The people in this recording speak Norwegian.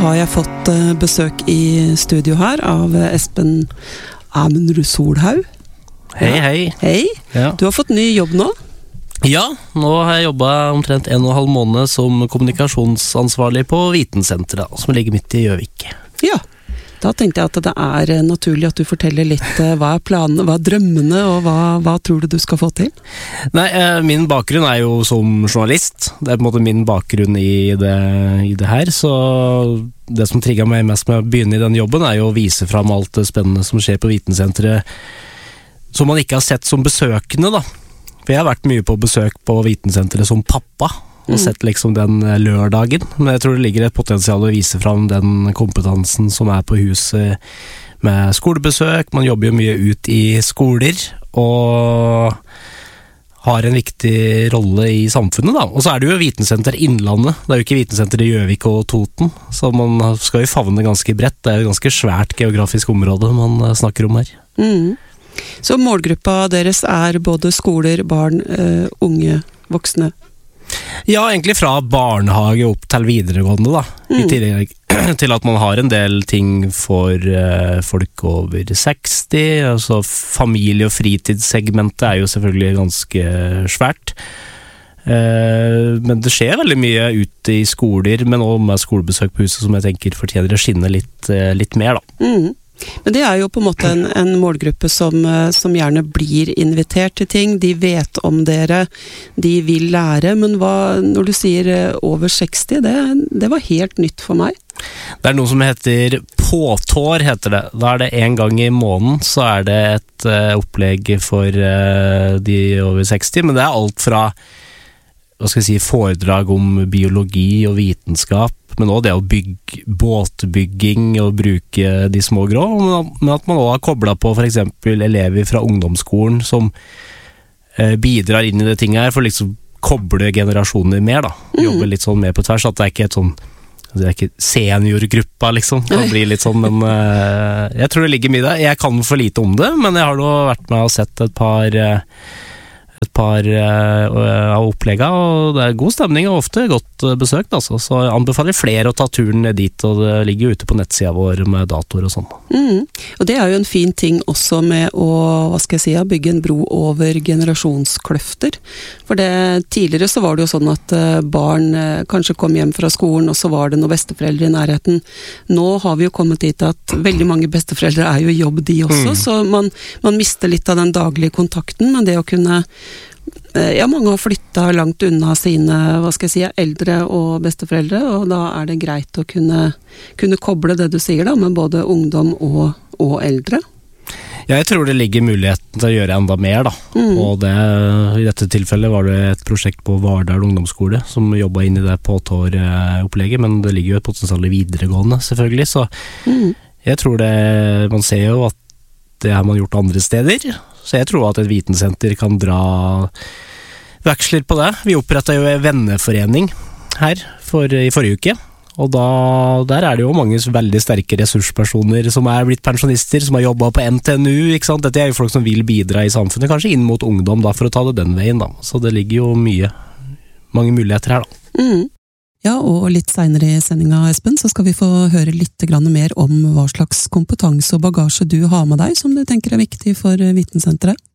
Har jeg fått besøk i studio her av Espen Amundrud Solhaug. Hei, hei. Hei. Ja. Du har fått ny jobb nå? Ja, nå har jeg jobbet omtrent 1,5 måned som kommunikasjonsansvarlig på Vitensenteret, som ligger midt i Gjøvik. Ja, da tenkte jeg at det er naturlig at du forteller litt hva er planene, hva er drømmene, og hva tror du skal få til? Nei, min bakgrunn er jo som journalist. Det er på en måte min bakgrunn i det her, så det som trigget meg mest med å begynne i den jobben er jo å vise frem alt det spennende som skjer på Vitensenteret, som man ikke har sett som besøkende da. For jeg har vært mye på besøk på Vitensenteret som pappa, og sett liksom den lørdagen. Men jeg tror det ligger et potensial å vise frem den kompetansen som er på huset med skolebesøk. Man jobber jo mye ut i skoler, og har en viktig rolle i samfunnet da. Og så er det jo Vitensenter Innlandet. Det er jo ikke Vitensenter i Gjøvik og Toten, så man skal jo favne ganske bredt. Det er jo ganske svært geografisk område man snakker om her. Så målgruppa deres er både skoler, barn, unge, voksne? Ja, egentlig fra barnehage opp til videregående da. I tillegg til at man har en del ting for folk over 60, altså familie- og fritidssegmentet er jo selvfølgelig ganske svært. Men det skjer veldig mye ute i skoler, men også med skolebesøk på huset som jeg tenker fortjener å skinne litt mer da. Men det er jo på en måte en målgruppe som gjerne blir invitert til ting. De vet om dere, de vil lære, men når du sier over 60, det var helt nytt for meg. Det er noe som heter påtår, heter det. Da er det en gang i måneden, så er det et opplegg for de over 60, men det er alt fra foredrag om biologi og vitenskap, men også det å bygge båtbygging og bruke de små grå, men at man også har koblet på for eksempel elever fra ungdomsskolen som bidrar inn i det tinget her, for liksom koble generasjoner mer da, jobbe litt sånn mer på tvers, at det er ikke et sånn, det er ikke seniorgruppa liksom, det blir litt sånn, men jeg tror det ligger mye der. Jeg kan for lite om det, men jeg har da vært med og sett et par av opplegget, og det er god stemning og ofte godt besøkt, altså. Så jeg anbefaler flere å ta turen ned dit, og det ligger jo ute på nettsida vår med datoer og sånn. Og det er jo en fin ting også med å, bygge en bro over generasjonskløfter. For tidligere så var det jo sånn at barn kanskje kom hjem fra skolen, og så var det noen besteforeldre i nærheten. Nå har vi jo kommet dit at veldig mange besteforeldre er jo i jobb de også, så man mister litt av den daglige kontakten, men det å kunne mange har flyttet langt unna sine, eldre og besteforeldre, og da er det greit å kunne koble det du sier da, med både ungdom og eldre. Ja, jeg tror det ligger muligheten til å gjøre enda mer da, og i dette tilfellet var det et prosjekt på Vardal ungdomsskole som jobbet inn i det påtår-opplegget, men det ligger jo et potensial i videregående selvfølgelig, så jeg tror man ser jo at det har man gjort andre steder, så jeg tror at et vitensenter kan dra veksler på det. Vi opprettet jo en venneforening her i forrige uke, og der er det jo mange veldig sterke ressurspersoner som er blitt pensjonister, som har jobbet på NTNU, ikke sant? Dette er jo folk som vil bidra i samfunnet, kanskje inn mot ungdom da, for å ta det den veien da. Så det ligger jo mange muligheter her da. Ja, og litt senere i sendinga, Espen, så skal vi få høre litt mer om hva slags kompetanse og bagasje du har med deg, som du tenker er viktig for Vitensenteret.